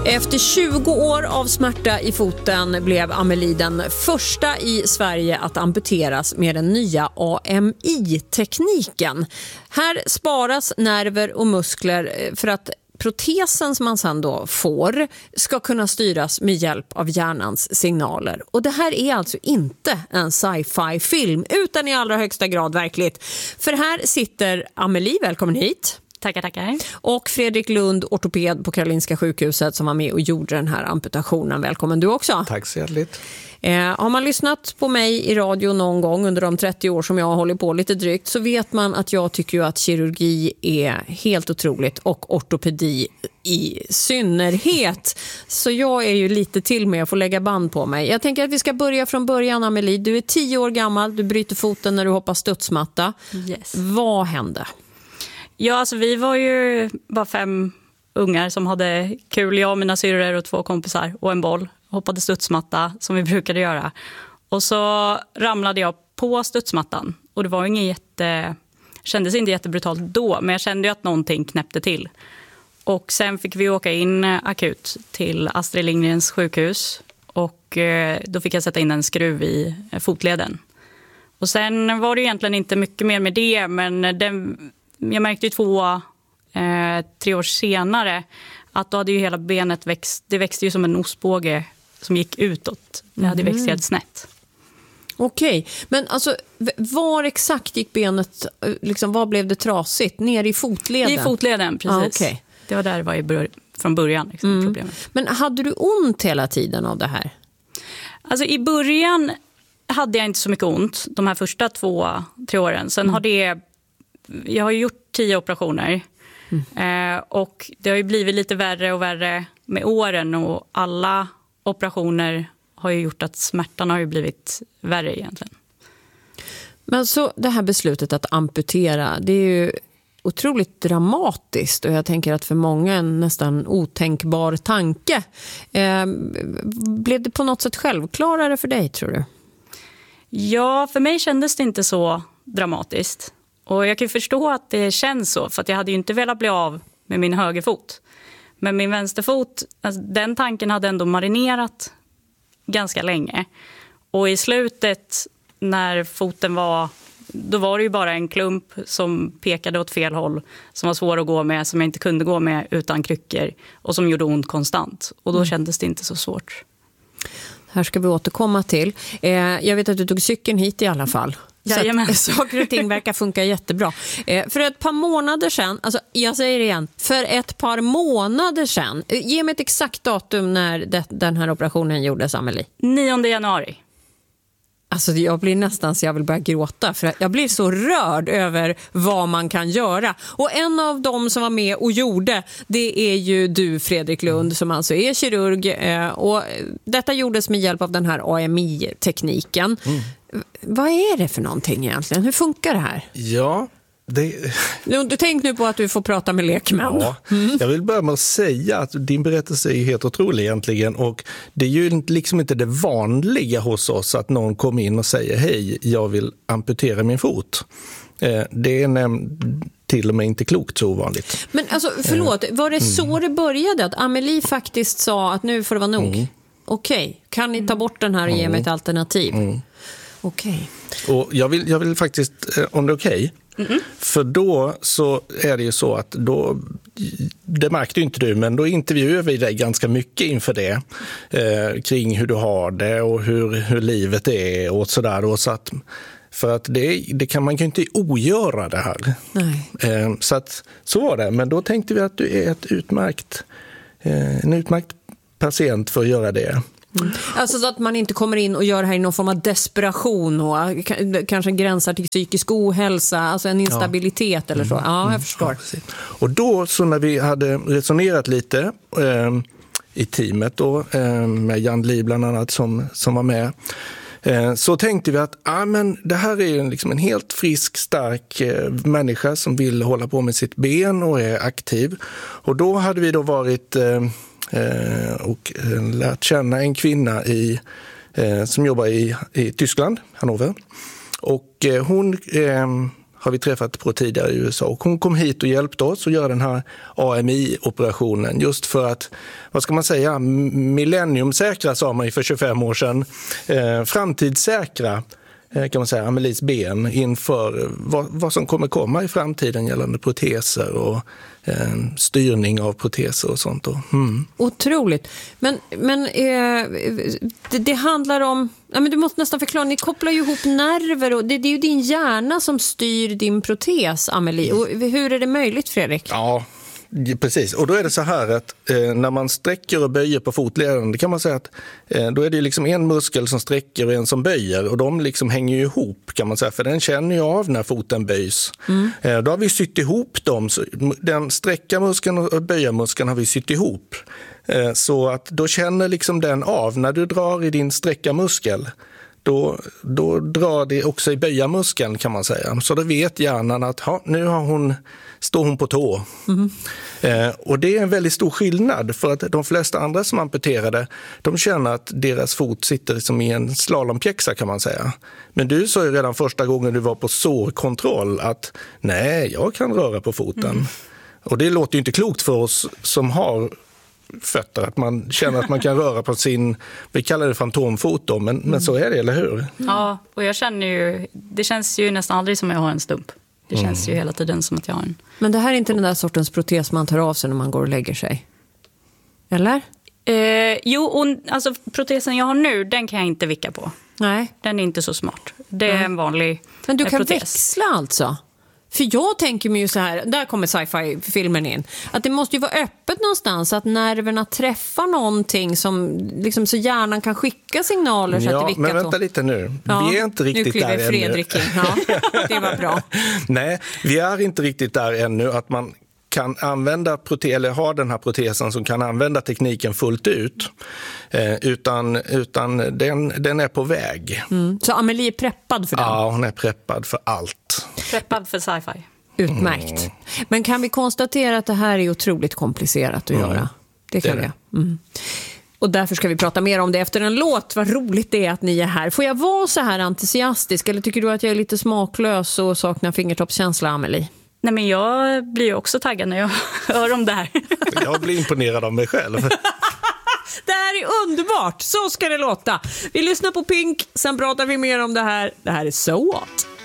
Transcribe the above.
Efter 20 år av smärta i foten blev Amelie den första i Sverige att amputeras med den nya AMI-tekniken. Här sparas nerver och muskler för att protesen som man sedan då får ska kunna styras med hjälp av hjärnans signaler. Och det här är alltså inte en sci-fi-film utan i allra högsta grad verkligt. För här sitter Amelie, välkommen hit. Tackar. Och Fredrik Lund, ortoped på Karolinska sjukhuset som var med och gjorde den här amputationen. Välkommen du också. Tack så hjärtligt. Har man lyssnat på mig i radio någon gång under de 30 år som jag har hållit på lite drygt så vet man att jag tycker ju att kirurgi är helt otroligt och ortopedi i synnerhet. Så jag är ju lite till med att få lägga band på mig. Jag tänker att vi ska börja från början, Amelie. Du är 10 år gammal, du bryter foten när du hoppar studsmatta. Yes. Vad hände? Ja, alltså vi var ju bara 5 ungar som hade kul. Jag och mina syrror och 2 kompisar och en boll. Hoppade studsmatta som vi brukade göra. Och så ramlade jag på studsmattan. Och det var kändes inte jättebrutalt då. Men jag kände ju att någonting knäppte till. Och sen fick vi åka in akut till Astrid Lindgrens sjukhus. Och då fick jag sätta in en skruv i fotleden. Och sen var det egentligen inte mycket mer med det. Men jag märkte ju 2-3 år senare att då hade ju hela benet växt. Det växte ju som en ostbåge som gick utåt. Det hade växt helt snett. Okej, men alltså var exakt gick benet, liksom, var blev det trasigt? Ner i fotleden? I fotleden, precis. Okay. Det var där det var från början problemet. Men hade du ont hela tiden av det här? Alltså i början hade jag inte så mycket ont de här första 2-3 åren. Sen jag har gjort 10 operationer. Och det har ju blivit lite värre och värre med åren. Och alla operationer har ju gjort att smärtan har ju blivit värre egentligen. Men så det här beslutet att amputera, det är ju otroligt dramatiskt. Och jag tänker att för många en nästan otänkbar tanke. Blev det på något sätt självklarare för dig, tror du? Ja, för mig kändes det inte så dramatiskt. Och jag kan ju förstå att det känns så, för att jag hade ju inte velat bli av med min högerfot. Men min vänsterfot, alltså, den tanken hade ändå marinerat ganska länge. Och i slutet, när foten då var det ju bara en klump som pekade åt fel håll, som var svår att gå med, som jag inte kunde gå med utan kryckor och som gjorde ont konstant. Och då kändes det inte så svårt. Här ska vi återkomma till. Jag vet att du tog cykeln hit i alla fall. Så att saker och ting verkar funka jättebra. För ett par månader sedan, alltså jag säger det igen, för ett par månader sedan, ge mig ett exakt datum när den här operationen gjordes, Amelie. 9 januari. Alltså jag blir nästan så jag vill börja gråta för jag blir så rörd över vad man kan göra. Och en av dem som var med och gjorde, det är ju du, Fredrik Lund, som alltså är kirurg. Och detta gjordes med hjälp av den här AMI-tekniken. Vad är det för någonting egentligen? Hur funkar det här? Ja, Du tänk nu på att du får prata med lekmän. Ja, jag vill börja med att säga att din berättelse är helt otrolig egentligen. Och det är ju liksom inte det vanliga hos oss att någon kommer in och säger hej, jag vill amputera min fot. Det är till och med inte klokt så ovanligt. Men alltså, förlåt, var det så det började? Att Amelie faktiskt sa att nu får det vara nog? Okej, kan ni ta bort den här och ge mig ett alternativ? Okej. Och jag vill faktiskt, om det är okej. För då så är det ju så att det märkte ju inte du, men då intervjuar vi dig ganska mycket inför det kring hur du har det och hur livet är och sådär. Och så att, för att man kan ju inte ogöra det här. Nej. Så var det, men då tänkte vi att du är en utmärkt patient för att göra det. Alltså så att man inte kommer in och gör det här i någon form av desperation och kanske gränsar till psykisk ohälsa, alltså en instabilitet eller så. Ja, jag förstår. Ja, och då så när vi hade resonerat lite i teamet då, med Jan Li bland annat som var med, så tänkte vi att men det här är liksom en helt frisk, stark människa som vill hålla på med sitt ben och är aktiv. Och då hade vi då varit och lärt känna en kvinna som jobbar i Tyskland, Hannover. Och hon har vi träffat på tidigare i USA. Och hon kom hit och hjälpte oss att göra den här AMI-operationen. Just för att, vad ska man säga, millenniumsäkra sa man ju för 25 år sedan. Framtidssäkra kan man säga, Amelies ben inför vad som kommer komma i framtiden gällande proteser och styrning av proteser och sånt. Otroligt. Men det handlar om... Ja, men du måste nästan förklara, ni kopplar ju ihop nerver och det är ju din hjärna som styr din protes, Amelie. Och hur är det möjligt, Fredrik? Ja, precis. Och då är det så här att när man sträcker och böjer på fotleden, det kan man säga att då är det liksom en muskel som sträcker och en som böjer, och de liksom hänger ju ihop, kan man säga, för den känner ju av när foten böjs. Då har vi sytt ihop dem, den sträckarmuskeln och böjarmuskeln har vi sytt ihop. Så att då känner liksom den av, när du drar i din sträckarmuskel, då drar det också i böjarmuskeln, kan man säga. Så då vet hjärnan att nu står hon på tå. Och det är en väldigt stor skillnad, för att de flesta andra som amputerade, de känner att deras fot sitter som i en slalompjäxa, kan man säga. Men du sa ju redan första gången du var på sårkontroll att nej, jag kan röra på foten. Och det låter ju inte klokt för oss som har fötter, att man känner att man kan röra på sin, vi kallar det fantomfot då, men så är det, eller hur? Ja, och jag känner ju, det känns ju nästan aldrig som jag har en stump. Det känns ju hela tiden som att jag har en. Men det här är inte den där sortens protes man tar av sig när man går och lägger sig? Eller? Jo, och alltså protesen jag har nu, den kan jag inte vicka på. Nej. Den är inte så smart. Det är en vanlig protes. Men du kan växla alltså? För jag tänker mig ju så här, där kommer sci-fi-filmen in, att det måste ju vara öppet någonstans, att nerverna träffar någonting som liksom, så hjärnan kan skicka signaler så att det vickar. Men vänta lite nu. Ja, vi är inte riktigt där ännu. Nu kliver Fredrik in. Ja, det var bra. Nej, vi är inte riktigt där ännu att man kan använda eller ha den här protesen som kan använda tekniken fullt ut, utan den är på väg. Så Amelie är preppad för den? Ja, hon är preppad för allt. Preppad för sci-fi. Utmärkt. Men kan vi konstatera att det här är otroligt komplicerat att göra? Det kan vi. Och därför ska vi prata mer om det efter en låt. Vad roligt det är att ni är här. Får jag vara så här entusiastisk, eller tycker du att jag är lite smaklös och saknar fingertoppskänsla, Amelie? Nej, men jag blir ju också taggad när jag hör om det här. Jag blir imponerad av mig själv. Det här är underbart, så ska det låta. Vi lyssnar på Pink, sen pratar vi mer om det här. Det här är So What?